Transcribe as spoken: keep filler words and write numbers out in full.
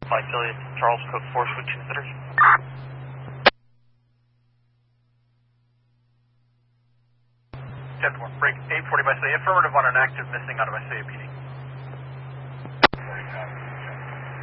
Flight Affiliate, Charles, code four, switch considers. ten four, break eight forty by Say, affirmative on an active missing out of Isaiah P D.